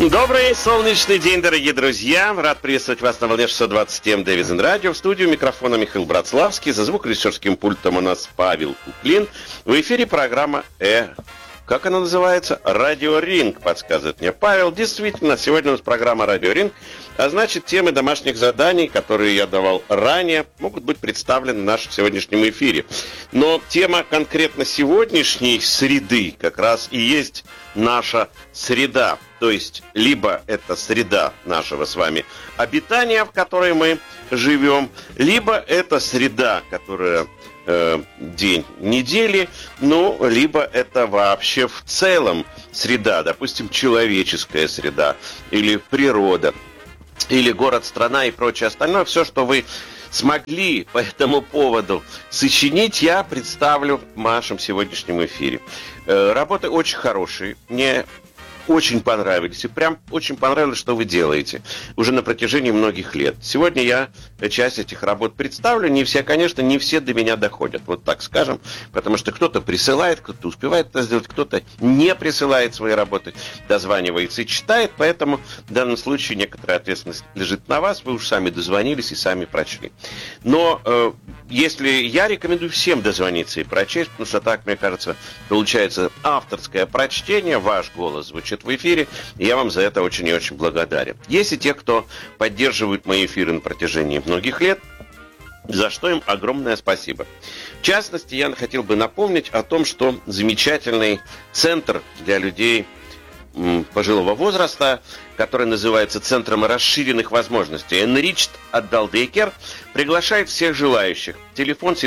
Добрый солнечный день, дорогие друзья. Рад приветствовать вас на волне 627 Дэвизен Радио. В студию микрофона Михаил Братславский. За звукорежиссерским пультом у нас Павел Куклин. В эфире программа как она называется? Радио Ринг, подсказывает мне Павел. Действительно, сегодня у нас программа Радио Ринг. А значит, темы домашних заданий, которые я давал ранее, могут быть представлены в нашем сегодняшнем эфире. Но тема конкретно сегодняшней среды как раз и есть наша среда. То есть, либо это среда нашего с вами обитания, в которой мы живем, либо это среда, которая день недели, ну, либо это вообще в целом среда, допустим, человеческая среда, или природа, или город, страна и прочее остальное. Все, что вы смогли по этому поводу сочинить, я представлю в нашем сегодняшнем эфире. Работы очень хорошие, мне очень понравились. И прям очень понравилось, что вы делаете уже на протяжении многих лет. Сегодня я часть этих работ представлю. Не все, конечно, не все до меня доходят. Вот так скажем. Потому что кто-то присылает, кто-то успевает это сделать, кто-то не присылает свои работы, дозванивается и читает. Поэтому в данном случае некоторая ответственность лежит на вас. Вы уж сами дозвонились и сами прочли. Но если я рекомендую всем дозвониться и прочесть, потому что так, мне кажется, получается авторское прочтение, ваш голос звучит в эфире, и я вам за это очень и очень благодарен. Есть и те, кто поддерживают мои эфиры на протяжении многих лет, за что им огромное спасибо. В частности, я хотел бы напомнить о том, что замечательный центр для людей пожилого возраста, который называется Центром расширенных возможностей Enriched Adult Daycare, приглашает всех желающих. Телефон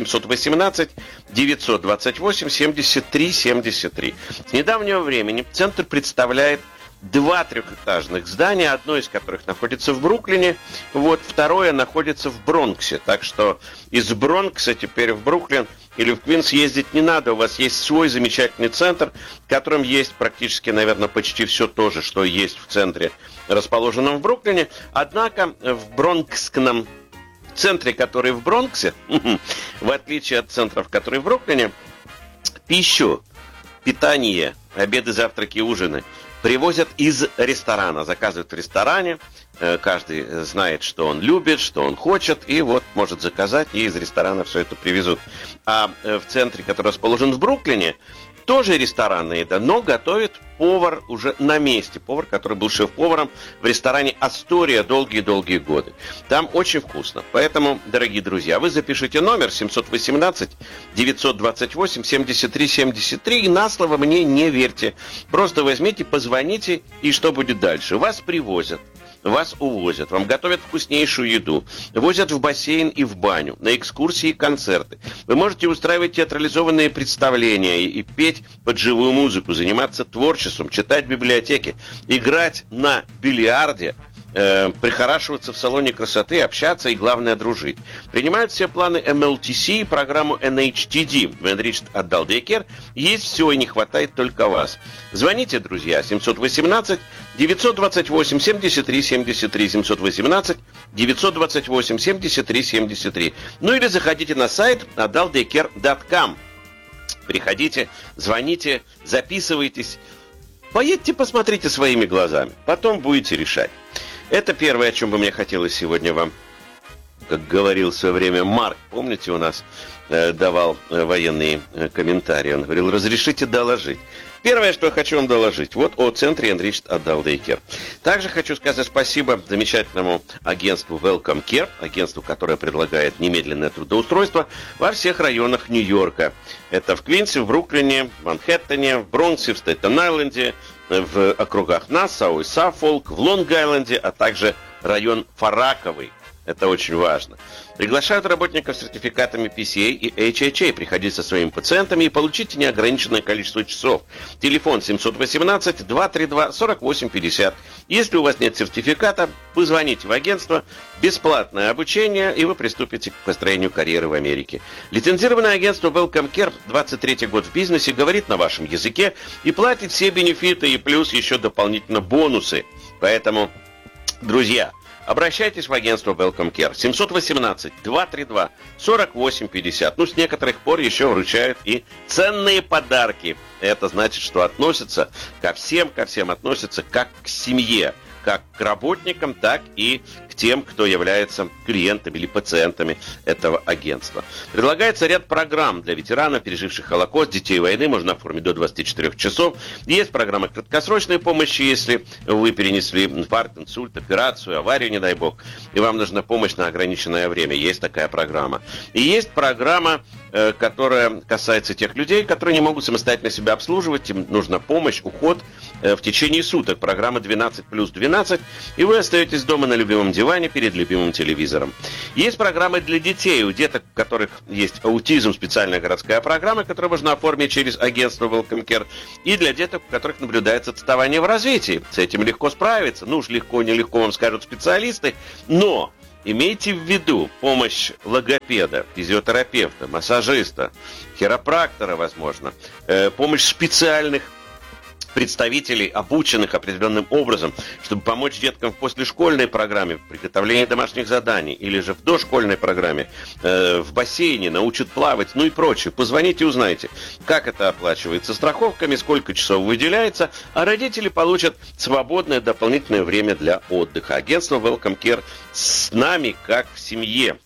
718-928-73-73. С недавнего времени центр представляет 2 трехэтажных здания, одно из которых находится в Бруклине, второе находится в Бронксе. Так что из Бронкса теперь в Бруклин или в Квинс ездить не надо. У вас есть свой замечательный центр, в котором есть практически, наверное, почти все то же, что есть в центре, расположенном в Бруклине. Однако в бронкском центре, который в Бронксе, в отличие от центров, которые в Бруклине, пищу, питание, обеды, завтраки, ужины привозят из ресторана, заказывают в ресторане. Каждый знает, что он любит, что он хочет, и может заказать, и из ресторана все это привезут. А в центре, который расположен в Бруклине, тоже ресторанная еда, но готовит повар уже на месте. Повар, который был шеф-поваром в ресторане «Астория» долгие-долгие годы. Там очень вкусно. Поэтому, дорогие друзья, вы запишите номер 718-928-73-73 и на слово мне не верьте. Просто возьмите, позвоните, и что будет дальше? Вас привозят. Вас увозят, вам готовят вкуснейшую еду, возят в бассейн и в баню, на экскурсии и концерты. Вы можете устраивать театрализованные представления и петь под живую музыку, заниматься творчеством, читать библиотеки, играть на бильярде, прихорашиваться в салоне красоты, общаться и, главное, дружить. Принимают все планы MLTC и программу NHTD в Enriched Adult Daycare. Есть все и не хватает только вас. Звоните, друзья, 718-928-73-73, 718-928-73-73. Ну или заходите на сайт adultdaycare.com. Приходите, звоните, записывайтесь. Поедьте, посмотрите своими глазами. Потом будете решать. Это первое, о чем бы мне хотелось сегодня вам, как говорил в свое время Марк, помните, у нас давал военные комментарии, он говорил: разрешите доложить. Первое, что я хочу вам доложить, о центре Enriched Adult Daycare. Также хочу сказать спасибо замечательному агентству Welcome Care, агентству, которое предлагает немедленное трудоустройство во всех районах Нью-Йорка. Это в Квинсе, в Бруклине, в Манхэттене, в Бронксе, в Стейтен-Айленде, в округах Нассау и Саффолк, в Лонг-Айленде, а также район Фараковый. Это очень важно. Приглашают работников с сертификатами PCA и HHA. Приходите со своими пациентами и получите неограниченное количество часов. Телефон 718-232-4850. Если у вас нет сертификата, позвоните в агентство. Бесплатное обучение, и вы приступите к построению карьеры в Америке. Лицензированное агентство Welcome Care, 23-й год в бизнесе, говорит на вашем языке и платит все бенефиты и плюс еще дополнительно бонусы. Поэтому, друзья, обращайтесь в агентство Welcome Care. 718-232-4850. Ну, с некоторых пор еще вручают и ценные подарки. Это значит, что относятся ко всем относятся как к семье, как к работникам, так и к тем, кто является клиентами или пациентами этого агентства. Предлагается ряд программ для ветеранов, переживших Холокост, детей войны. Можно оформить до 24 часов. Есть программа краткосрочной помощи, если вы перенесли инфаркт, инсульт, операцию, аварию, не дай бог, и вам нужна помощь на ограниченное время. Есть такая программа. И есть программа, которая касается тех людей, которые не могут самостоятельно себя обслуживать. Им нужна помощь, уход в течение суток. Программа 12+12. И вы остаетесь дома на любимом диване перед любимым телевизором. Есть программы для детей. У деток, у которых есть аутизм, специальная городская программа, которую можно оформить через агентство Welcome Care. И для деток, у которых наблюдается отставание в развитии. С этим легко справиться. Ну уж легко, нелегко вам скажут специалисты. Но имейте в виду помощь логопеда, физиотерапевта, массажиста, хиропрактора, возможно, помощь специальных представителей, обученных определенным образом, чтобы помочь деткам в послешкольной программе, в приготовлении домашних заданий, или же в дошкольной программе, в бассейне, научат плавать, ну и прочее. Позвоните, узнайте, как это оплачивается страховками, сколько часов выделяется, а родители получат свободное дополнительное время для отдыха. Агентство Welcome Care с нами, как в семье.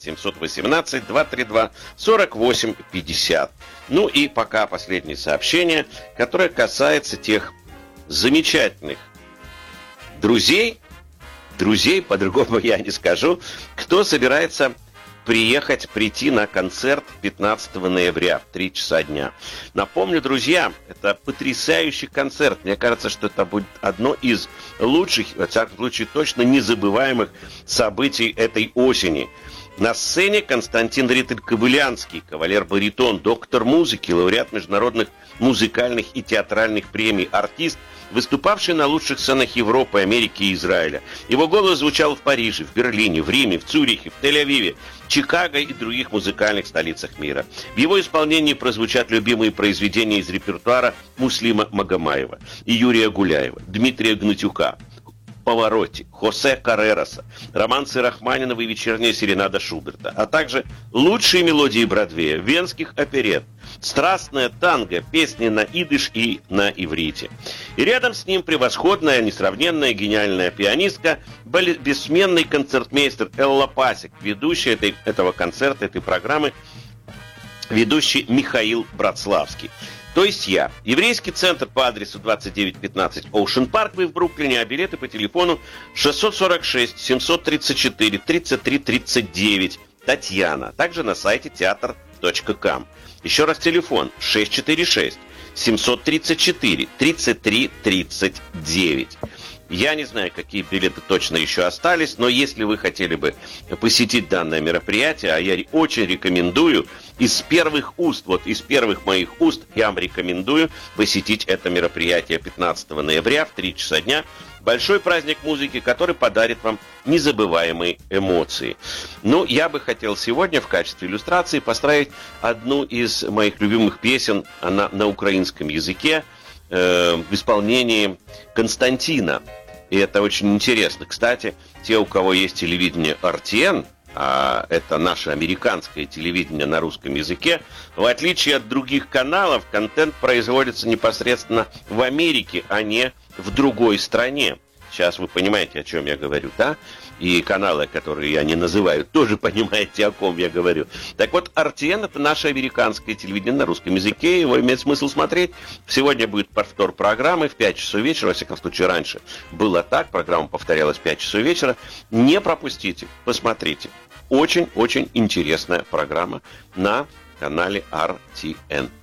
718-232-4850. Ну и пока последнее сообщение, которое касается тех замечательных друзей, по-другому я не скажу, кто собирается прийти на концерт 15 ноября в 3 часа дня. Напомню, друзья, это потрясающий концерт. Мне кажется, что это будет одно из лучших, во всяком случае, точно незабываемых событий этой осени. На сцене Константин Ритель-Ковылянский, кавалер-баритон, доктор музыки, лауреат международных музыкальных и театральных премий, артист, выступавший на лучших сценах Европы, Америки и Израиля. Его голос звучал в Париже, в Берлине, в Риме, в Цюрихе, в Тель-Авиве, Чикаго и других музыкальных столицах мира. В его исполнении прозвучат любимые произведения из репертуара Муслима Магомаева и Юрия Гуляева, Дмитрия Гнатюка, Паваротти, Хосе Каррераса, романсы Рахманинова и вечерняя серенада Шуберта, а также лучшие мелодии Бродвея, венских оперет, страстная танго, песни на идыш и на иврите. И рядом с ним превосходная, несравненная, гениальная пианистка, бессменный концертмейстер Элла Пасек, ведущий этого концерта, этой программы, ведущий Михаил Братславский. То есть я. Еврейский центр по адресу 2915 Ocean Parkway в Бруклине, а билеты по телефону 646-734-3339. Татьяна. Также на сайте театр.ком. Еще раз телефон 646-734-3339. Я не знаю, какие билеты точно еще остались, но если вы хотели бы посетить данное мероприятие, а я очень рекомендую, из первых моих уст я вам рекомендую посетить это мероприятие 15 ноября в 3 часа дня. Большой праздник музыки, который подарит вам незабываемые эмоции. Ну, я бы хотел сегодня в качестве иллюстрации поставить одну из моих любимых песен, она на украинском языке, в исполнении Константина. И это очень интересно. Кстати, те, у кого есть телевидение RTN, а это наше американское телевидение на русском языке, в отличие от других каналов, контент производится непосредственно в Америке, а не в другой стране. Сейчас вы понимаете, о чем я говорю, да? И каналы, которые я не называю, тоже понимаете, о ком я говорю. Так вот, RTN — это наше американское телевидение на русском языке, его имеет смысл смотреть. Сегодня будет повтор программы в 5 часов вечера, во всяком случае, раньше было так, программа повторялась в 5 часов вечера. Не пропустите, посмотрите. Очень-очень интересная программа на канале RTN.